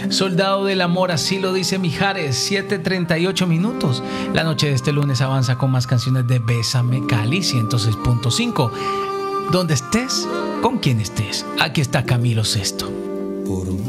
Soldado del amor, así lo dice Mijares, 7:38 minutos. La noche de este lunes avanza con más canciones de Bésame Cali 106.5. Donde estés, con quien estés, aquí está Camilo Sesto.